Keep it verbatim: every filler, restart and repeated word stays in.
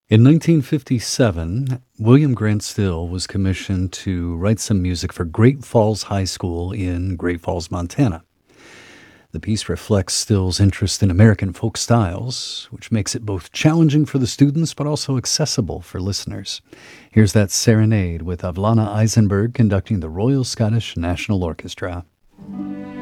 In nineteen fifty-seven, William Grant Still was commissioned to write some music for Great Falls High School in Great Falls, Montana. The piece reflects Still's interest in American folk styles, which makes it both challenging for the students but also accessible for listeners. Here's that serenade with Avlana Eisenberg conducting the Royal Scottish National Orchestra.